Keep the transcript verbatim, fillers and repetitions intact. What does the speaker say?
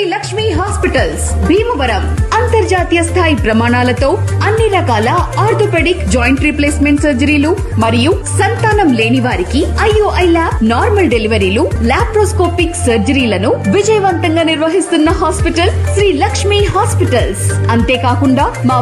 Lakshmi hospitals Bhimavaram అంతర్జాతీయ స్థాయి ప్రమాణాలతో అన్ని రకాల ఆర్థోపెడిక్ జాయింట్ రీప్లేస్మెంట్ సర్జరీలు మరియు సంతానం లేని వారికి ఐఓఐ ల్యాబ్ నార్మల్ డెలివరీలు లాప్రోస్కోపిక్ సర్జరీలను విజయవంతంగా నిర్వహిస్తున్న హాస్పిటల్ శ్రీ లక్ష్మి హాస్పిటల్స్. అంతేకాకుండా మా